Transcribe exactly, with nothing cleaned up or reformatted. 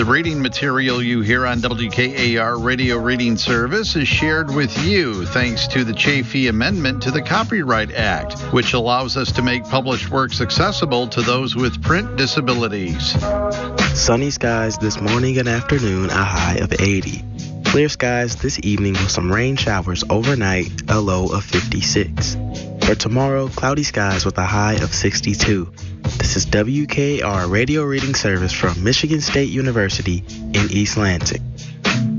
The reading material you hear on W K A R Radio Reading Service is shared with you thanks to the Chafee Amendment to the Copyright Act, which allows us to make published works accessible to those with print disabilities. Sunny skies this morning and afternoon, a high of eighty. Clear skies this evening with some rain showers overnight, a low of fifty-six. For tomorrow, cloudy skies with a high of sixty-two. This is W K A R Radio Reading Service from Michigan State University in East Lansing.